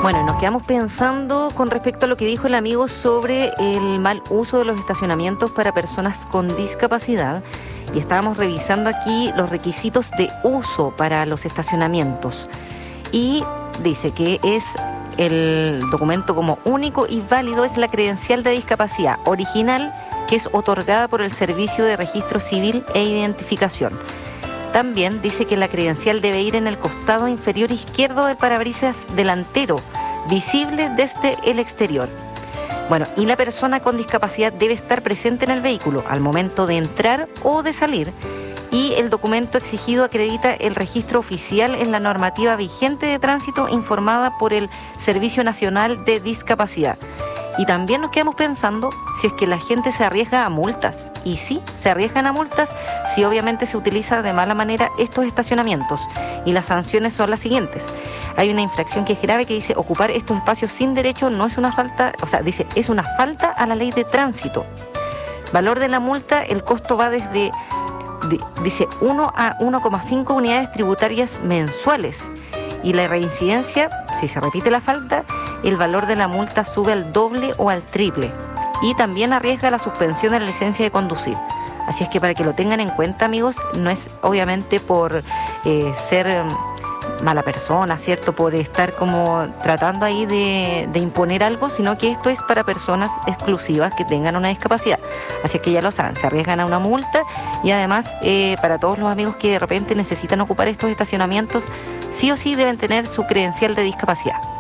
Bueno, nos quedamos pensando con respecto a lo que dijo el amigo sobre el mal uso de los estacionamientos para personas con discapacidad, y estábamos revisando aquí los requisitos de uso para los estacionamientos, y dice que es el documento como único y válido es la credencial de discapacidad original, que es otorgada por el Servicio de Registro Civil e Identificación. También dice que la credencial debe ir en el costado inferior izquierdo del parabrisas delantero, visible desde el exterior. Bueno, y la persona con discapacidad debe estar presente en el vehículo al momento de entrar o de salir, y el documento exigido acredita el registro oficial en la normativa vigente de tránsito informada por el Servicio Nacional de Discapacidad. Y también nos quedamos pensando si es que la gente se arriesga a multas. Y sí, se arriesgan a multas si obviamente se utiliza de mala manera estos estacionamientos. Y las sanciones son las siguientes. Hay una infracción que es grave que dice: ocupar estos espacios sin derecho no es una falta, o sea, dice, es una falta a la ley de tránsito. Valor de la multa, el costo va desde, dice, 1 a 1,5 unidades tributarias mensuales. Y la reincidencia, si se repite la falta, el valor de la multa sube al doble o al triple. Y también arriesga la suspensión de la licencia de conducir. Así es que para que lo tengan en cuenta, amigos, no es obviamente por ser mala persona, ¿cierto? Por estar como tratando ahí de imponer algo, sino que esto es para personas exclusivas que tengan una discapacidad. Así es que ya lo saben, se arriesgan a una multa. Y además, para todos los amigos que de repente necesitan ocupar estos estacionamientos, sí o sí deben tener su credencial de discapacidad.